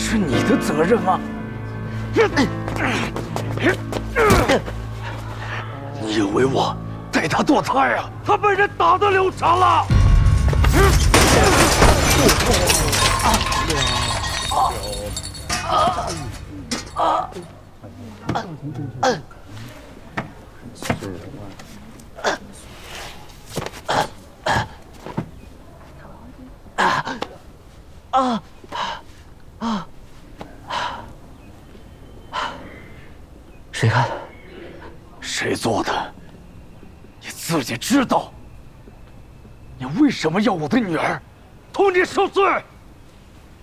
是你的责任吗？你以为我带他堕胎啊？他被人打得流产了。 谁干？ 谁做的？你自己知道。你为什么要我的女儿？童年受罪？